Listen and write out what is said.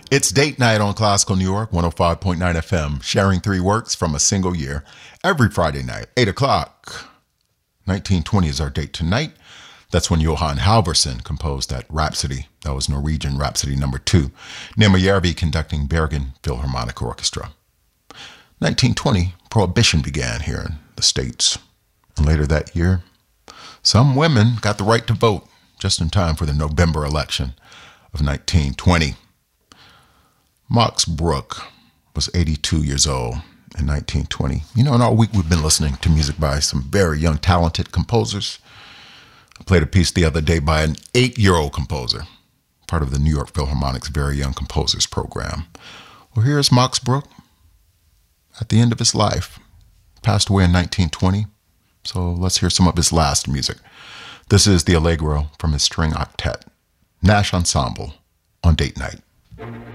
It's date night on Classical New York, 105.9 FM, sharing three works from a single year every Friday night, 8 o'clock. 1920 is our date tonight. That's when Johan Halvorsen composed that Rhapsody. That was Norwegian Rhapsody number 2. Nima Järvi conducting Bergen Philharmonic Orchestra. 1920, Prohibition began here in the States. And later that year, some women got the right to vote just in time for the November election of 1920. Max Bruch was 82 years old in 1920. You know, in all week we've been listening to music by some very young, talented composers. I played a piece the other day by an 8-year-old composer, part of the New York Philharmonic's Very Young Composers program. Well, here's Max Bruch at the end of his life. Passed away in 1920, so let's hear some of his last music. This is the Allegro from his string octet, Nash Ensemble, on date night.